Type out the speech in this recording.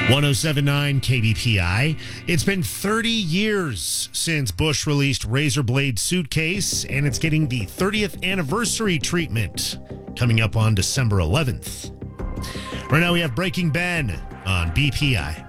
1079 KBPI. It's been 30 years since Bush released Razor Blade Suitcase, and it's getting the 30th anniversary treatment coming up on December 11th. Right now we have Breaking Ben on BPI.